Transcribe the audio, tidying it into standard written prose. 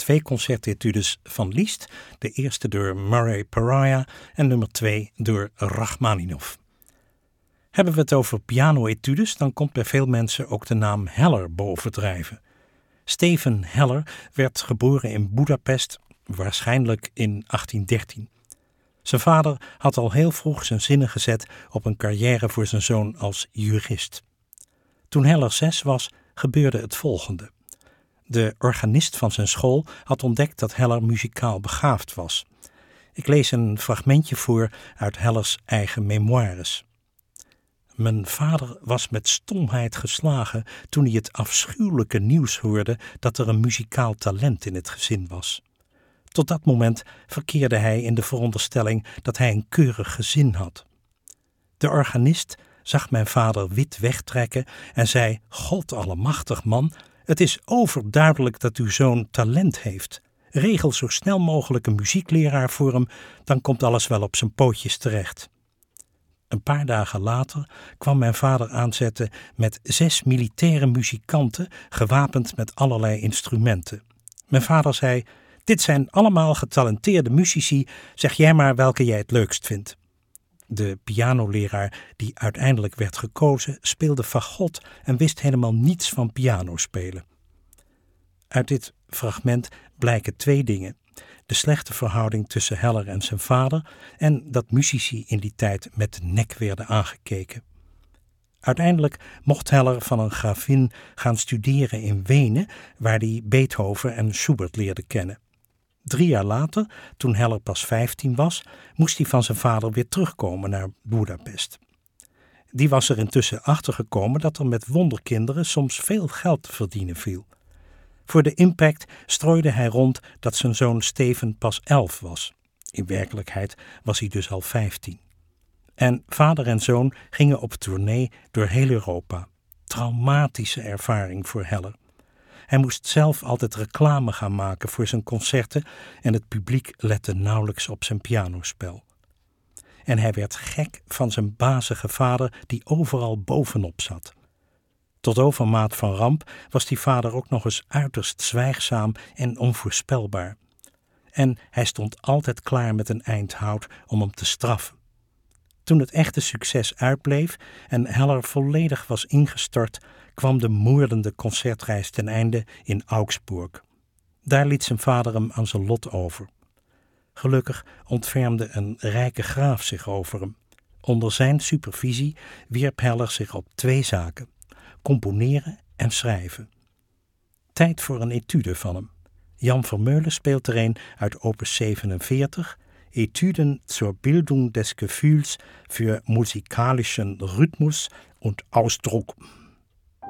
2 concertetudes van Liszt. De eerste door Murray Pariah en nummer 2 door Rachmaninov. Hebben we het over piano-etudes, dan komt bij veel mensen ook de naam Heller bovendrijven. Steven Heller werd geboren in Budapest, waarschijnlijk in 1813. Zijn vader had al heel vroeg zijn zinnen gezet op een carrière voor zijn zoon als jurist. Toen Heller 6 was, gebeurde het volgende. De organist van zijn school had ontdekt dat Heller muzikaal begaafd was. Ik lees een fragmentje voor uit Hellers eigen memoires. Mijn vader was met stomheid geslagen toen hij het afschuwelijke nieuws hoorde dat er een muzikaal talent in het gezin was. Tot dat moment verkeerde hij in de veronderstelling dat hij een keurig gezin had. De organist zag mijn vader wit wegtrekken en zei: God allemachtig man, het is overduidelijk dat uw zoon talent heeft. Regel zo snel mogelijk een muziekleraar voor hem, dan komt alles wel op zijn pootjes terecht. Een paar dagen later kwam mijn vader aanzetten met 6 militaire muzikanten, gewapend met allerlei instrumenten. Mijn vader zei: dit zijn allemaal getalenteerde muzici, zeg jij maar welke jij het leukst vindt. De pianoleraar die uiteindelijk werd gekozen speelde fagot en wist helemaal niets van pianospelen. Uit dit fragment blijken 2 dingen. De slechte verhouding tussen Heller en zijn vader en dat muzici in die tijd met de nek werden aangekeken. Uiteindelijk mocht Heller van een gravin gaan studeren in Wenen, waar hij Beethoven en Schubert leerde kennen. 3 jaar later, toen Heller pas 15 was, moest hij van zijn vader weer terugkomen naar Budapest. Die was er intussen achtergekomen dat er met wonderkinderen soms veel geld te verdienen viel. Voor de impact strooide hij rond dat zijn zoon Steven pas 11 was. In werkelijkheid was hij dus al 15. En vader en zoon gingen op tournee door heel Europa. Traumatische ervaring voor Heller. Hij moest zelf altijd reclame gaan maken voor zijn concerten en het publiek lette nauwelijks op zijn pianospel. En hij werd gek van zijn bazige vader die overal bovenop zat. Tot overmaat van ramp was die vader ook nog eens uiterst zwijgzaam en onvoorspelbaar. En hij stond altijd klaar met een eindhout om hem te straffen. Toen het echte succes uitbleef en Heller volledig was ingestort, kwam de moordende concertreis ten einde in Augsburg. Daar liet zijn vader hem aan zijn lot over. Gelukkig ontfermde een rijke graaf zich over hem. Onder zijn supervisie wierp Heller zich op 2 zaken: componeren en schrijven. Tijd voor een etude van hem. Jan Vermeulen speelt er een uit opus 47, Etüden zur Bildung des Gefühls für musikalischen Rhythmus und Ausdruck.